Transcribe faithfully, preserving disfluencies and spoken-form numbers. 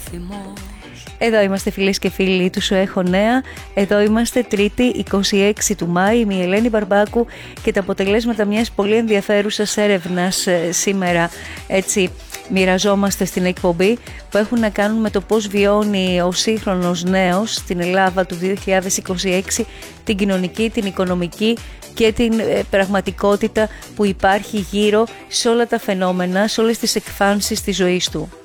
Εδώ είμαστε φίλες και φίλοι του Σου Έχω Νέα. Εδώ είμαστε Τρίτη εικοστή έκτη του Μάη. Είμαι η Ελένη Μπαρμπάκου και τα αποτελέσματα μιας πολύ ενδιαφέρουσας έρευνας ε, σήμερα έτσι μοιραζόμαστε στην εκπομπή, που έχουν να κάνουν με το πώς βιώνει ο σύγχρονος νέος στην Ελλάδα του δύο χιλιάδες είκοσι έξι την κοινωνική, την οικονομική και την ε, πραγματικότητα που υπάρχει γύρω σε όλα τα φαινόμενα, σε όλες τις εκφάνσεις της ζωής του.